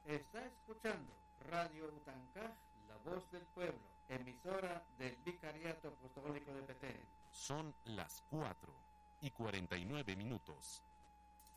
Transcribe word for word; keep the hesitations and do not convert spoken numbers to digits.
Está escuchando Radio Utancaj, la voz del pueblo, emisora del Vicariato Apostólico de Petén. Son las cuatro y cuarenta y nueve minutos.